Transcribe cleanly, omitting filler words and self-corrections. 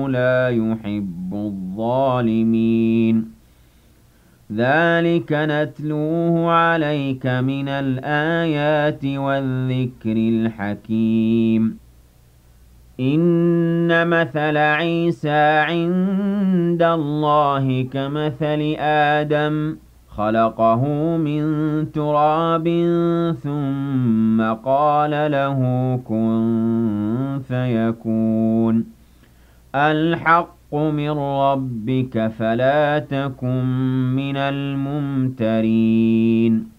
لا يحب الظالمين ذلك نتلوه عليك من الآيات والذكر الحكيم إن مثل عيسى عند الله كمثل آدم خلقه من تراب ثم قال له كن فيكون الحق من ربك فلا تكن من الممترين